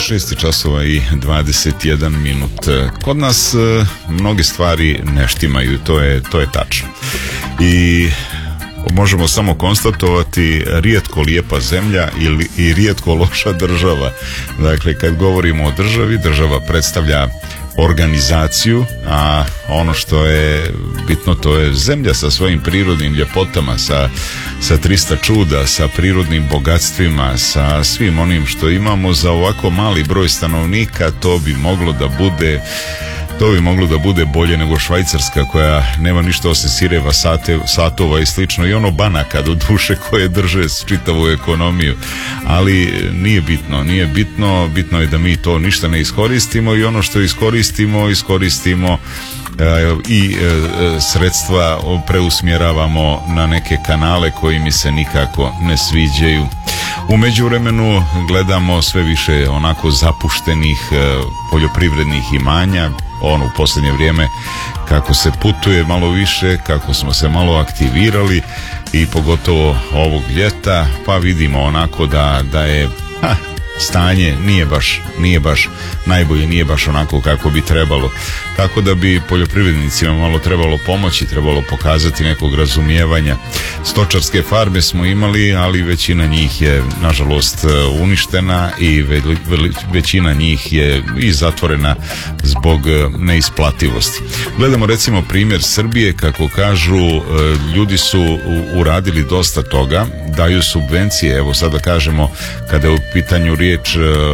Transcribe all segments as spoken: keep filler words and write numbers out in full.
šest časova i dvadeset jedan minut. Kod nas e, mnoge stvari ne štimaju, to je, to je tačno. I možemo samo konstatovati rijetko lijepa zemlja i, i rijetko loša država. Dakle, kad govorimo o državi, država predstavlja organizaciju, a ono što je bitno to je zemlja sa svojim prirodnim ljepotama, sa, sa trista čuda, sa prirodnim bogatstvima, sa svim onim što imamo. Za ovako mali broj stanovnika to bi moglo da bude To bi moglo da bude bolje nego Švajcarska, koja nema ništa osim sireva, sate, satova i slično, i ono banaka do duše koje drže čitavu ekonomiju. Ali nije bitno, nije bitno, bitno je da mi to ništa ne iskoristimo i ono što iskoristimo, iskoristimo e, i e, sredstva preusmjeravamo na neke kanale koji mi se nikako ne sviđaju. U međuvremenu gledamo sve više onako zapuštenih e, poljoprivrednih imanja. Ono u posljednje vrijeme kako se putuje malo više, kako smo se malo aktivirali i pogotovo ovog ljeta, pa vidimo onako da, da je ha, stanje nije baš, nije baš najbolje, nije baš onako kako bi trebalo. Tako da bi poljoprivrednicima malo trebalo pomoći, trebalo pokazati nekog razumijevanja. Stočarske farme smo imali, ali većina njih je nažalost uništena i ve, ve, većina njih je i zatvorena zbog neisplativosti. Gledamo recimo primjer Srbije, kako kažu, ljudi su uradili dosta toga, daju subvencije, evo sada kažemo kada je u pitanju riječ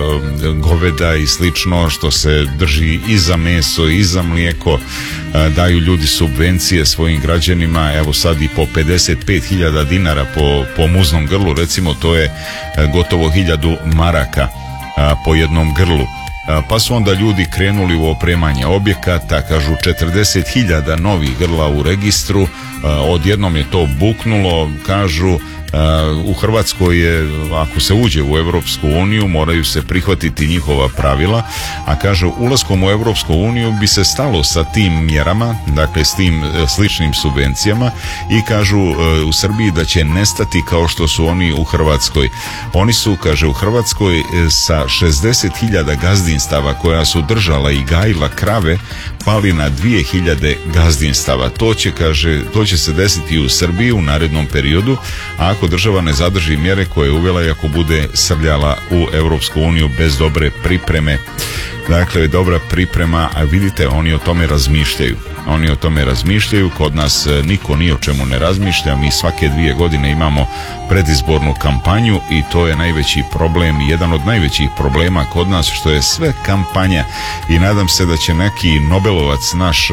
goveda i slično što se drži i za meso i za mlijeko, daju ljudi subvencije svojim građanima, evo sad i po pedeset pet hiljada dinara po, po muznom grlu, recimo to je gotovo hiljadu maraka po jednom grlu. Pa su onda ljudi krenuli u opremanje objekata, kažu četrdeset hiljada novih grla u registru, odjednom je to buknulo, kažu. U Hrvatskoj je, ako se uđe u Europsku uniju, moraju se prihvatiti njihova pravila, a kažu ulaskom u Europsku uniju bi se stalo sa tim mjerama, dakle s tim sličnim subvencijama, i kažu u Srbiji da će nestati kao što su oni u Hrvatskoj. Oni su, kaže, u Hrvatskoj sa šezdeset hiljada gazdinstava koja su držala i gajila krave pali na dvije hiljade gazdinstava. To će, kaže, to će se desiti i u Srbiji u narednom periodu, a ako država ne zadrži mjere koje je uvela i ako bude srljala u Europsku uniju bez dobre pripreme. Dakle, dobra priprema, a vidite, oni o tome razmišljaju. Oni o tome razmišljaju, kod nas niko ni o čemu ne razmišlja, mi svake dvije godine imamo predizbornu kampanju i to je najveći problem, jedan od najvećih problema kod nas, što je sve kampanja, i nadam se da će neki Nobelovac naš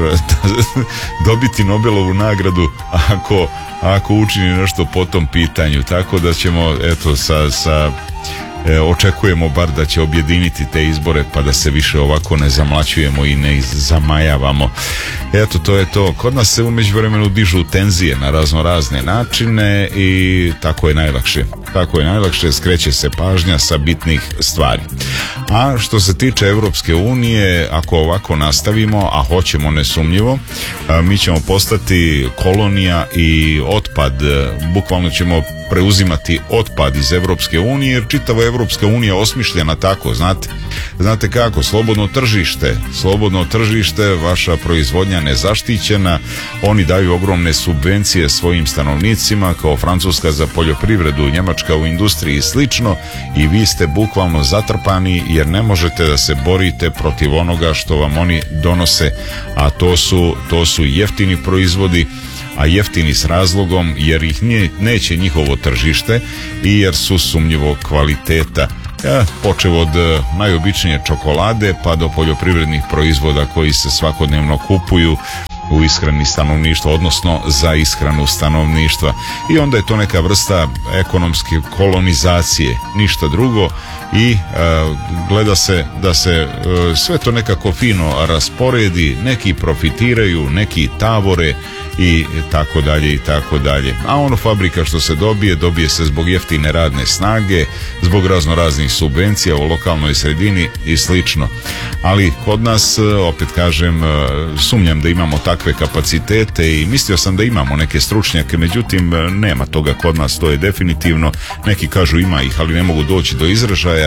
dobiti Nobelovu nagradu ako, ako učini nešto po tom pitanju, tako da ćemo, eto, sa... sa E, očekujemo bar da će objediniti te izbore, pa da se više ovako ne zamlaćujemo i ne zamajavamo. Eto, to je to. Kod nas se u međuvremenu dižu tenzije na razno razne načine i tako je najlakše. Tako je najlakše, skreće se pažnja sa bitnih stvari. A što se tiče Europske unije, ako ovako nastavimo, a hoćemo nesumnjivo, a, mi ćemo postati kolonija i otpad, bukvalno ćemo preuzimati otpad iz Europske unije, jer čitava Europska unija osmišljena tako, znate. Znate kako, slobodno tržište, slobodno tržište, vaša proizvodnja nezaštićena, oni daju ogromne subvencije svojim stanovnicima, kao Francuska za poljoprivredu, Njemačka u industriji i slično, i vi ste bukvalno zatrpani jer ne možete da se borite protiv onoga što vam oni donose, a to su, to su jeftini proizvodi, a jeftini s razlogom, jer ih nije, neće njihovo tržište i jer su sumnjivog kvaliteta. Ja, počev od najobičnije čokolade pa do poljoprivrednih proizvoda koji se svakodnevno kupuju u ishrani stanovništva, odnosno za ishranu stanovništva. I onda je to neka vrsta ekonomske kolonizacije, ništa drugo, i e, gleda se da se e, sve to nekako fino rasporedi, neki profitiraju, neki tavore i tako dalje i tako dalje. A ono fabrika što se dobije, dobije se zbog jeftine radne snage, zbog razno raznih subvencija u lokalnoj sredini i slično. Ali kod nas, opet kažem, sumnjam da imamo takve kapacitete i mislio sam da imamo neke stručnjake, međutim nema toga kod nas, to je definitivno. Neki kažu ima ih, ali ne mogu doći do izražaja.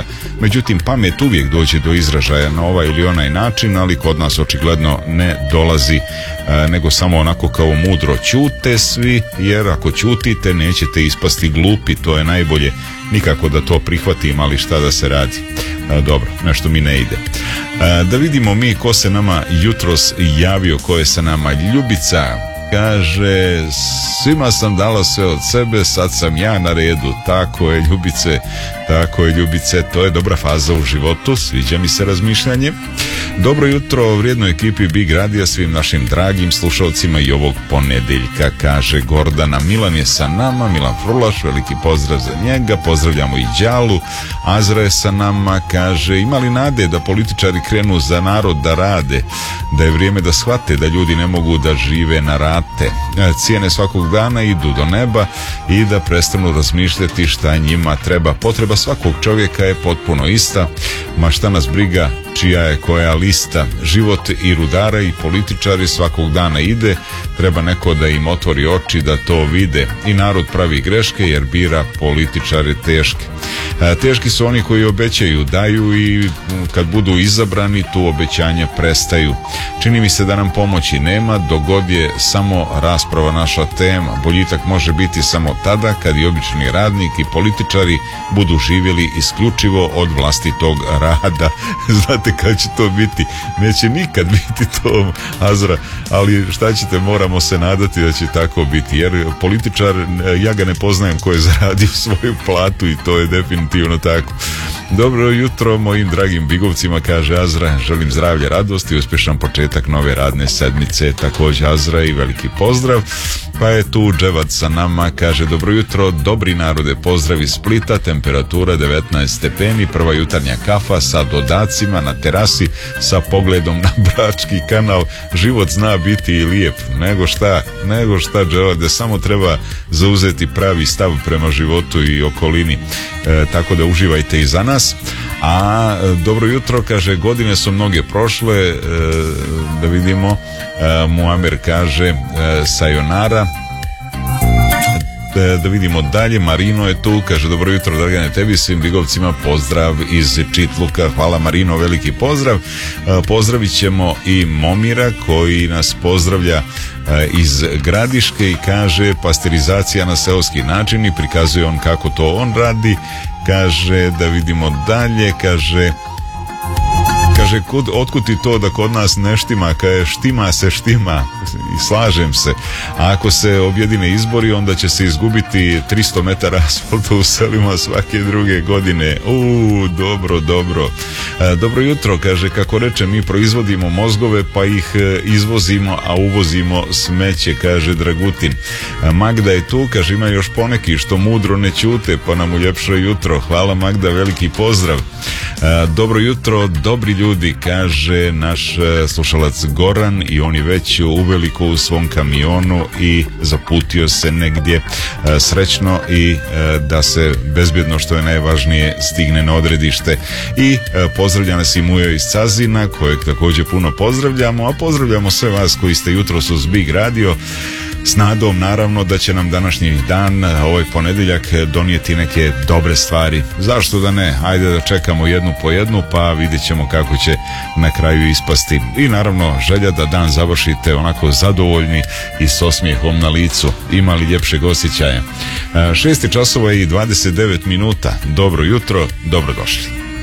Međutim, pamet uvijek dođe do izražaja na ovaj ili onaj način, ali kod nas očigledno ne dolazi, nego samo onako kao mudro ćute svi, jer ako ćutite nećete ispasti glupi, to je najbolje. Nikako da to prihvatim, ali šta da se radi. Dobro, nešto mi ne ide. Da vidimo mi ko se nama jutros javio, ko je sa nama. Ljubica kaže, svima sam dala sve od sebe, sad sam ja na redu. Tako je, Ljubice, tako je, Ljubice, to je dobra faza u životu, sviđa mi se razmišljanje. Dobro jutro vrijednoj ekipi Big Radija, svim našim dragim slušalcima i ovog ponedeljka, kaže Gordana. Milan je sa nama, Milan Frulaš, veliki pozdrav za njega, pozdravljamo i Đalu. Azra je sa nama, kaže, ima li nade da političari krenu za narod da rade, da je vrijeme da shvate da ljudi ne mogu da žive na rate, cijene svakog dana idu do neba i da prestanu razmišljati šta njima treba. Potreba svakog čovjeka je potpuno ista, ma šta nas briga čija je koja lista. Život i rudara i političari svakog dana ide, treba neko da im otvori oči da to vide. I narod pravi greške jer bira političare teške. E, teški su oni koji obećaju, daju i kad budu izabrani tu obećanja prestaju. Čini mi se da nam pomoći nema dok god je samo rasprava naša tema. Boljitak može biti samo tada kad i obični radnik i političari budu živjeli isključivo od vlastitog rada. Znate kad će to biti? Neće nikad biti to, Azra, ali šta ćete, moramo se nadati da će tako biti, jer političar, ja ga ne poznajem ko je zaradio svoju platu i to je definitivno tako. Dobro jutro mojim dragim bigovcima, kaže Azra, želim zdravlje, radost i uspješan početak nove radne sedmice, također Azra i veliki pozdrav. Pa je tu Dževad sa nama, kaže dobro jutro, dobri narode, pozdrav iz Splita, temperatura devetnaest stepeni, prva jutarnja kafa sa dodacima na terasi sa pogledom na Brački kanal. Život zna biti i lijep, nego šta, nego šta Dževade, samo treba zauzeti pravi stav prema životu i okolini, e, tako da uživajte i za nas. A dobro jutro, kaže, godine su mnoge prošle, e, da vidimo, e, Muamer kaže e, sayonara. Da vidimo dalje, Marino je tu, kaže dobro jutro Dragane, tebi svim bigovcima pozdrav iz Čitluka. Hvala Marino, veliki pozdrav. Pozdravit ćemo i Momira koji nas pozdravlja iz Gradiške i kaže pasterizacija na seoski način i prikazuje on kako to on radi. Kaže da vidimo dalje, kaže Kaže, kud, otkud ti to da kod nas ne štima? Kaže, štima se, štima. I slažem se. A ako se objedine izbori, onda će se izgubiti tristo metara asfalta u selima svake druge godine. Uuu, dobro, dobro. E, dobro jutro, kaže, kako reče, mi proizvodimo mozgove, pa ih izvozimo, a uvozimo smeće, kaže Dragutin. E, Magda je tu, kaže, ima još poneki što mudro ne ćute, pa nam uljepša jutro. Hvala Magda, veliki pozdrav. E, dobro jutro, dobri ljudi, kaže naš slušalac Goran i on je već uveliko u svom kamionu i zaputio se negdje, e, srećno i e, da se bezbjedno, što je najvažnije, stigne na odredište. I e, pozdravlja nas i Mujo iz Cazina, kojeg također puno pozdravljamo, a pozdravljamo sve vas koji ste jutros uz Big Radio, s nadom naravno da će nam današnji dan, ovaj ponedjeljak, donijeti neke dobre stvari. Zašto da ne? Ajde da čekamo jednu po jednu, pa vidjet ćemo kako će na kraju ispasti. I naravno želja da dan završite onako zadovoljni i s osmijehom na licu. Ima li ljepšeg osjećaja? Šesti časova i dvadeset devet minuta. Dobro jutro, dobrodošli.